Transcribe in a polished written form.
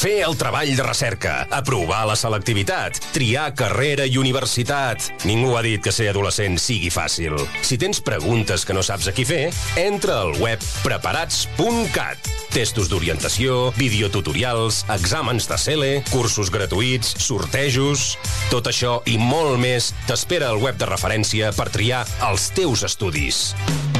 fer el treball de recerca, aprovar la selectivitat, triar carrera i universitat. Ningú ha dit que ser adolescent sigui fàcil. Si tens preguntes que no saps a qui fer, entra al web preparats.cat. Testos d'orientació, videotutorials, exàmens de CELE, cursos gratuïts, sortejos... Tot això i molt més t'espera al web de referència per triar els teus estudis.